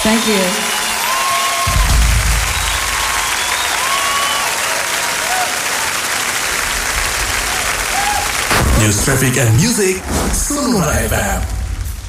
Thank you. News, traffic, and music, Sonora FM.